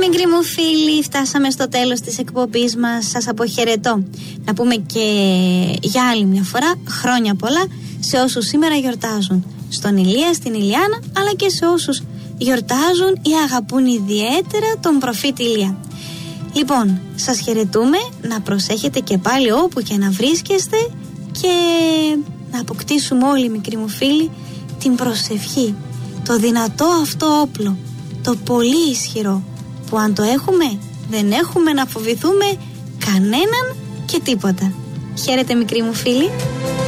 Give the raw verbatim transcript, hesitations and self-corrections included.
Μικροί μου φίλοι, φτάσαμε στο τέλος της εκπομπής μας. Σας αποχαιρετώ. Να πούμε και για άλλη μια φορά χρόνια πολλά σε όσους σήμερα γιορτάζουν. Στον Ηλία, στην Ηλιάνα, αλλά και σε όσους γιορτάζουν ή αγαπούν ιδιαίτερα τον προφήτη Ηλία. Λοιπόν, σας χαιρετούμε, να προσέχετε και πάλι όπου και να βρίσκεστε και να αποκτήσουμε όλοι, μικροί μου φίλοι, την προσευχή, το δυνατό αυτό όπλο, το πολύ ισχυρό, που αν το έχουμε δεν έχουμε να φοβηθούμε κανέναν και τίποτα. Χαίρετε, μικροί μου φίλοι.